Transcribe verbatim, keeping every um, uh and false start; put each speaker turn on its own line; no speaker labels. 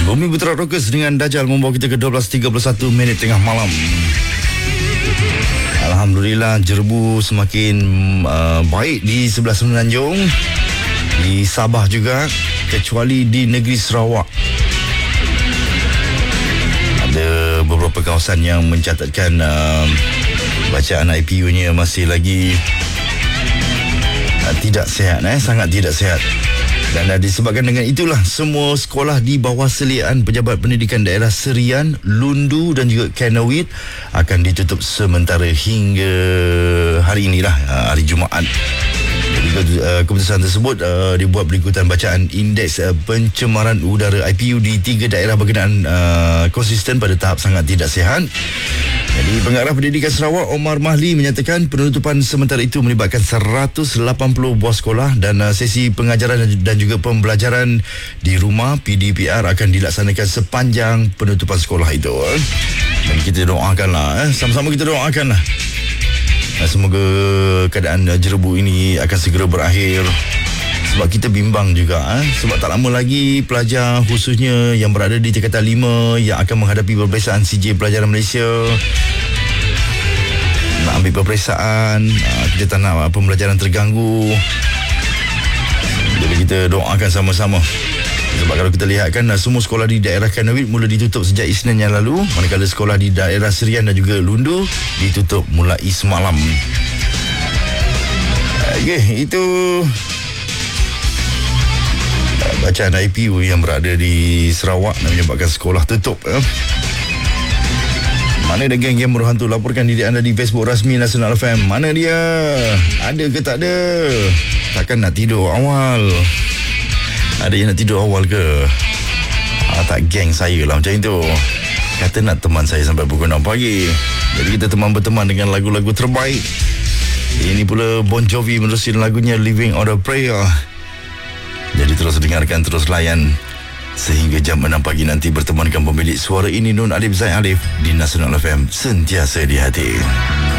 Bumi Putra Rockers dengan Dajjal membawa kita ke dua belas tiga puluh satu minit tengah malam. Alhamdulillah, Jerbu semakin uh, baik di sebelah Semenanjung, di Sabah juga, kecuali di negeri Sarawak. Ada beberapa kawasan yang mencatatkan uh, bacaan I P U-nya masih lagi uh, tidak sihat, eh, sangat tidak sihat. Dan uh, disebabkan dengan itulah, semua sekolah di bawah seliaan Pejabat Pendidikan Daerah Serian, Lundu dan juga Kanawit akan ditutup sementara hingga hari inilah, uh, hari Jumaat. Jadi uh, keputusan tersebut uh, dibuat berikutan bacaan indeks uh, pencemaran udara I P U di tiga daerah berkenaan uh, konsisten pada tahap sangat tidak sihat. Jadi Pengarah Pendidikan Sarawak Omar Mahli menyatakan penutupan sementara itu melibatkan seratus lapan puluh buah sekolah dan uh, sesi pengajaran dan juga pembelajaran di rumah P D P R akan dilaksanakan sepanjang penutupan sekolah itu. Eh. Dan kita doakanlah, eh. sama-sama kita doakanlah. Semoga keadaan Jerbu ini akan segera berakhir, sebab kita bimbang juga, eh? sebab tak lama lagi pelajar khususnya yang berada di tingkatan lima yang akan menghadapi peperiksaan C J Pelajaran Malaysia nak ambil peperiksaan. Kita tak nak pembelajaran terganggu, jadi kita doakan sama-sama. Sebab kalau kita lihat kan, semua sekolah di daerah Kanawit mula ditutup sejak Isnin yang lalu, manakala sekolah di daerah Serian dan juga Lundu ditutup mulai semalam. Okey, itu bacaan I P U yang berada di Sarawak dan menyebabkan sekolah tutup. Eh. Mana ada geng-geng buruh hantu? Laporkan diri anda di Facebook rasmi Nasional F M. Mana dia? Ada ke tak ada? Takkan nak tidur awal? Ada yang nak tidur awal ke? Ah, tak, geng saya lah macam itu. Kata nak teman saya sampai pukul enam pagi. Jadi kita teman berteman dengan lagu-lagu terbaik. Ini pula Bon Jovi menerusi lagunya Living on a Prayer. Jadi terus dengarkan, terus layan sehingga jam enam pagi nanti berteman dengan pemilik suara ini, Nun Alif Zaid Alif, di Nasional F M, sentiasa di hati.